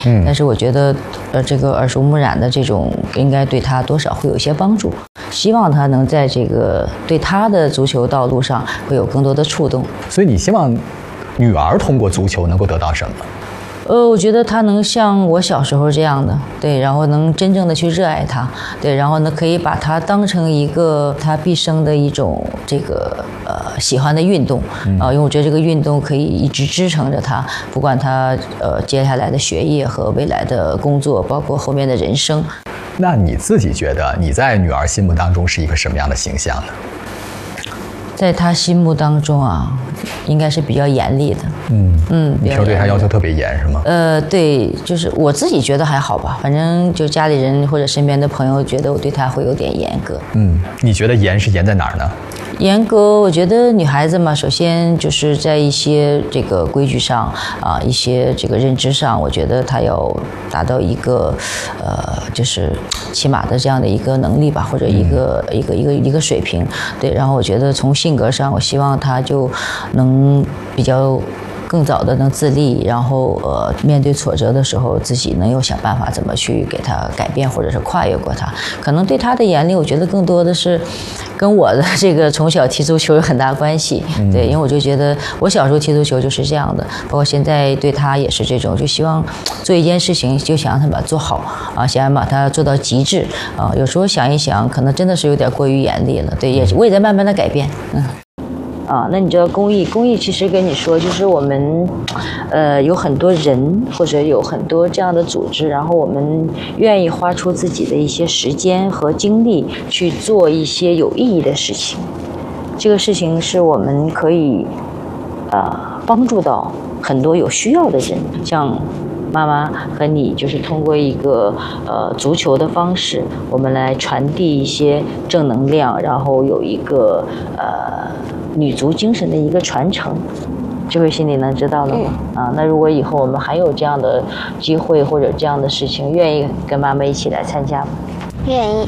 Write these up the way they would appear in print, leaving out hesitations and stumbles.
但是我觉得这个耳濡目染的这种应该对他多少会有一些帮助，希望他能在这个对他的足球道路上会有更多的触动。 所以你希望女儿通过足球能够得到什么？ 我觉得他能像我小时候这样的，对，然后能真正的去热爱它，对，然后呢可以把它当成一个他毕生的一种这个喜欢的运动因为我觉得这个运动可以一直支撑着他，不管他接下来的学业和未来的工作，包括后面的人生。 那你自己觉得你在女儿心目当中是一个什么样的形象呢？ 在他心目当中啊，应该是比较严厉的。 你平时对他要求特别严是吗？ 对，就是我自己觉得还好吧，反正就家里人或者身边的朋友觉得我对他会有点严格。 你觉得严是严在哪儿呢？ 严格，我觉得女孩子嘛，首先就是在一些这个规矩上一些这个认知上，我觉得她要达到一个就是起码的这样的一个能力吧，或者一个水平。对，然后我觉得从性格上，我希望她就能比较更早的能自立，然后面对挫折的时候，自己能有想办法怎么去给他改变，或者是跨越过它。可能对他的严厉，我觉得更多的是跟我的这个从小踢足球有很大关系。对，因为我就觉得我小时候踢足球就是这样的，包括现在对他也是这种，就希望做一件事情就想让他把它做好想要把它做到极致有时候想一想，可能真的是有点过于严厉了。对，我也在慢慢的改变。那你知道公益其实跟你说，就是我们有很多人或者有很多这样的组织，然后我们愿意花出自己的一些时间和精力去做一些有意义的事情。这个事情是我们可以帮助到很多有需要的人，像妈妈和你就是通过一个足球的方式，我们来传递一些正能量，然后有一个女足精神的一个传承。这位心里能知道了吗？那如果以后我们还有这样的机会或者这样的事情，愿意跟妈妈一起来参加吗？ 愿意。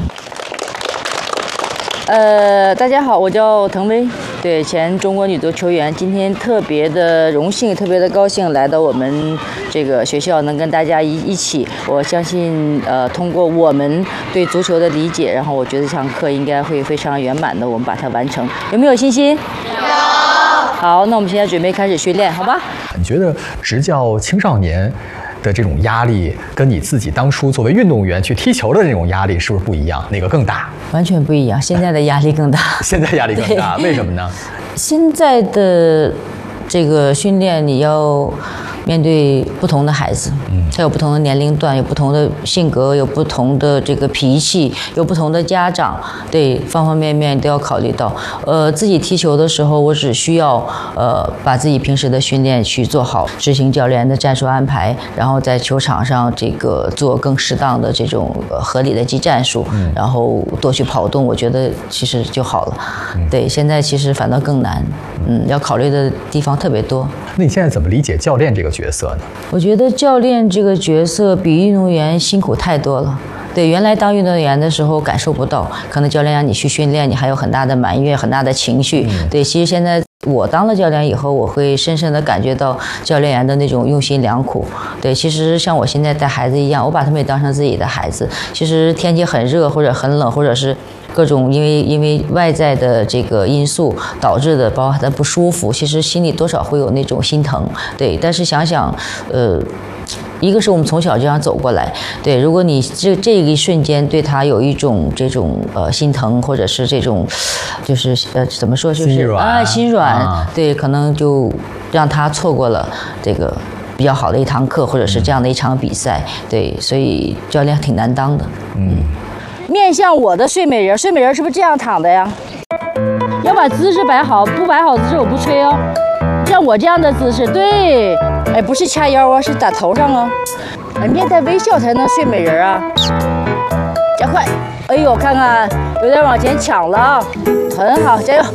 大家好，我叫滕薇，对，前中国女足球员。今天特别的荣幸，特别的高兴来到我们这个学校，能跟大家一起。我相信，通过我们对足球的理解，然后我觉得这堂课应该会非常圆满的，我们把它完成。有没有信心？有。好，那我们现在准备开始训练，好吧？ 你觉得执教青少年的这种压力，跟你自己当初作为运动员去踢球的这种压力是不是不一样？哪个更大？ 完全不一样，现在的压力更大。 现在压力更大，为什么呢？ 现在的这个训练，你要面对不同的孩子，他有不同的年龄段，有不同的性格，有不同的这个脾气，有不同的家长，对，方方面面都要考虑到。自己踢球的时候，我只需要把自己平时的训练去做好，执行教练的战术安排，然后在球场上这个做更适当的这种合理的技战术，然后多去跑动，我觉得其实就好了。对，现在其实反倒更难，要考虑的地方特别多。 那你现在怎么理解教练这个角色呢？ 我觉得教练这个角色比运动员辛苦太多了。对，原来当运动员的时候感受不到，可能教练让你去训练，你还有很大的埋怨、很大的情绪。对，其实现在我当了教练以后，我会深深的感觉到教练员的那种用心良苦。对，其实像我现在带孩子一样，我把他们也当成自己的孩子。其实天气很热或者很冷，或者是各种因为外在的这个因素导致的，包括他的不舒服，其实心里多少会有那种心疼。对，但是想想，一个是我们从小这样走过来，对，如果你这一瞬间对他有一种这种心疼，或者是这种就是怎么说，就是心软，对，可能就让他错过了这个比较好的一堂课，或者是这样的一场比赛。对，所以教练挺难当的。面向我的睡美人，睡美人是不是这样躺的呀？要把姿势摆好，不摆好姿势我不吹哦。像我这样的姿势，对，哎，不是掐腰啊，是打头上哦。哎，面带微笑才能睡美人啊。加快，哎呦，看看有点往前抢了，很好，加油。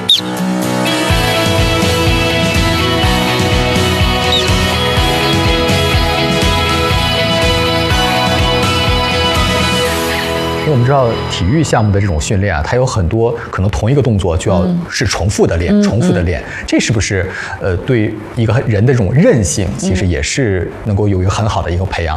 因为我们知道体育项目的这种训练它有很多可能同一个动作就要是重复的练，重复的练，这是不是对一个人的这种韧性，其实也是能够有一个很好的一个培养？